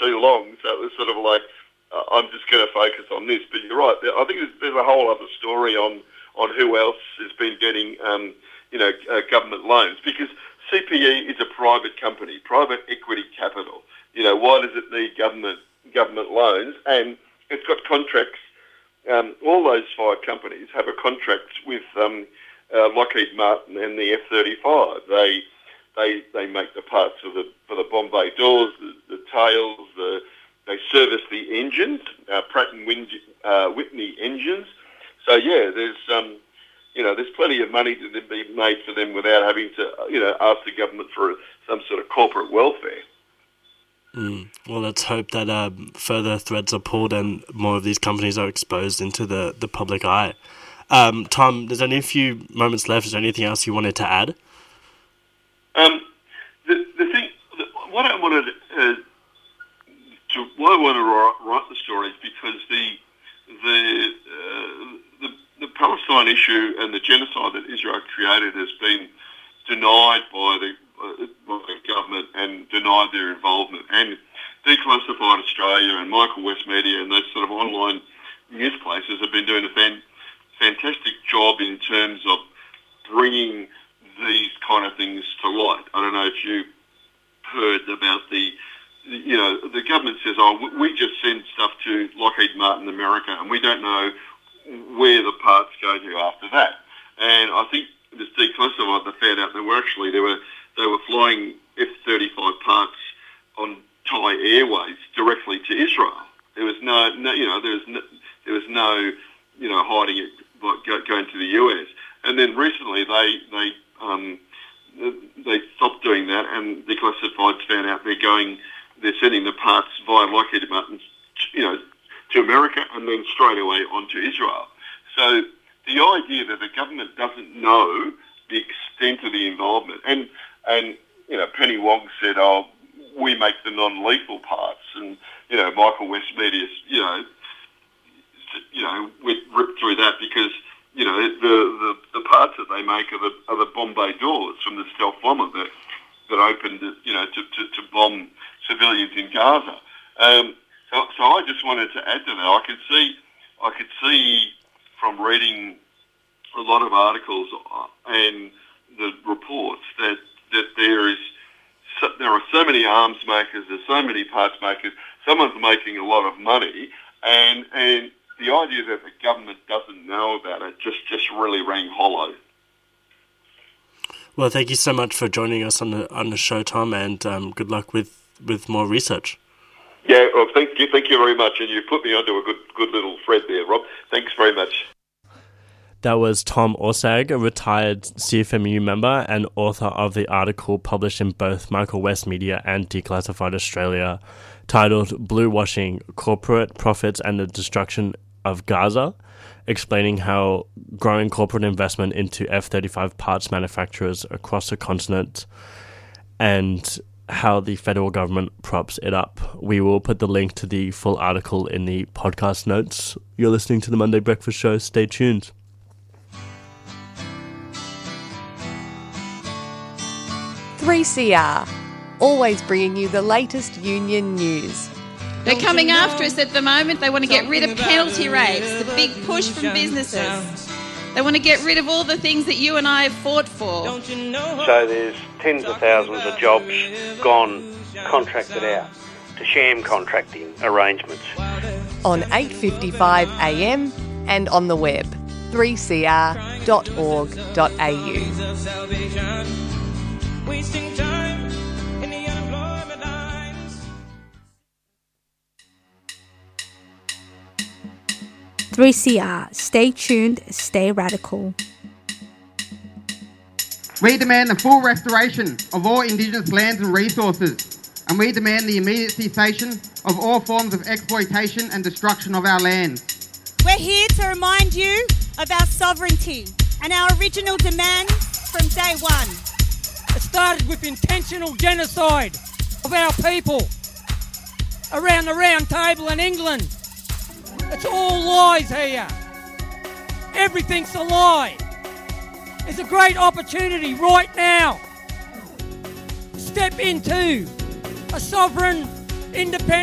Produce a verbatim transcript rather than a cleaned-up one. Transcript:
too long, so it was sort of like, uh, I'm just going to focus on this. But you're right, I think there's, there's a whole other story on, on who else has been getting, um, you know, uh, government loans, because C P E is a private company, private equity capital. You know, why does it need government government loans? And it's got contracts. Um, all those five companies have a contract with um, uh, Lockheed Martin and the F thirty-five. They they they make the parts for the for the Bombay doors, the, the tails. The they service the engines, uh, Pratt and Win, uh, Whitney engines. So yeah, there's um, you know there's plenty of money to be made for them without having to you know ask the government for some sort of corporate welfare. Mm. Well, let's hope that um, further threads are pulled and more of these companies are exposed into the, the public eye. Um, Tom, there's only a few moments left. Is there anything else you wanted to add? Um, the the thing, the, what I wanted uh, to, why I want to write, write the story is because the the, uh, the the Palestine issue and the genocide that Israel created has been denied by the by the government and denied their involvement. And Declassified Australia and Michael West Media and those sort of online news places have been doing a fan, fantastic job in terms of bringing these kind of things to light. I don't know if you heard about the, you know, the government says, oh, we just send stuff to Lockheed Martin America and we don't know where the parts go to after that. And I think this Declassified, they found out there were actually, there were They were flying F thirty-five parts on Thai Airways directly to Israel. There was no, no you know, there was no, there was no, you know, hiding it like going to the U S. And then recently they they um, they stopped doing that, and Declassified found out they're going, they're sending the parts via Lockheed Martin, you know, to America and then straight away onto Israel. So the idea that the government doesn't know the extent of the involvement, and And, you know, Penny Wong said, oh, we make the non-lethal parts. And, you know, Michael West Media, you know, you know, went ripped through that because, you know, the, the, the parts that they make are the, are the Bombay doors from the stealth bomber that, that opened, you know, to, to, to bomb civilians in Gaza. Um, so, so I just wanted to add to that. I could see, I could see from reading a lot of articles and the reports that that there is so, there are so many arms makers, there's so many parts makers, someone's making a lot of money, and and the idea that the government doesn't know about it just, just really rang hollow. Well, thank you so much for joining us on the on the show, Tom, and um, good luck with, with more research. Yeah, well, thank you, thank you very much, and you put me onto a good good little thread there, Rob. Thanks very much. That was Tom Orsag, a retired C F M U member and author of the article published in both Michael West Media and Declassified Australia, titled Blue Washing, Corporate Profits and the Destruction of Gaza, explaining how growing corporate investment into F thirty-five parts manufacturers across the continent and how the federal government props it up. We will put the link to the full article in the podcast notes. You're listening to the Monday Breakfast Show. Stay tuned. three C R, always bringing you the latest union news. They're coming after us at the moment. They want to get rid of penalty rates, the big push from businesses. They want to get rid of all the things that you and I have fought for. So there's tens of thousands of jobs gone contracted out to sham contracting arrangements. On eight fifty-five a m and on the web, three c r dot org dot a u. Wasting time in the unemployment lines. three C R. Stay tuned, stay radical. We demand the full restoration of all Indigenous lands and resources, and we demand the immediate cessation of all forms of exploitation and destruction of our land. We're here to remind you of our sovereignty and our original demands from day one. It started with intentional genocide of our people around the round table in England. It's all lies here. Everything's a lie. There's a great opportunity right now. Step into a sovereign, independent